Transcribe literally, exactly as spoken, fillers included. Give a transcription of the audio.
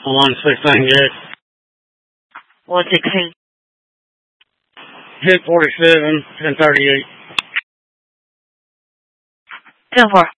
one six ninety-eight. one sixteen. ten forty-seven, ten thirty-eight. ten four.